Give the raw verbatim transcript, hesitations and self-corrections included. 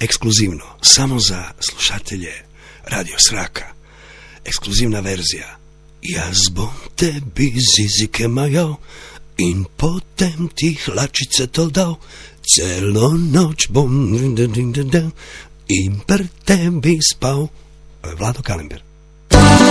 ekskluzivno, samo za slušatelje Radio Sraka, ekskluzivna verzija. Ja zbog tebi zizike majao, in potem ti hlačice to dal, celo noč bom in per tebi spal. Vlado Kalember.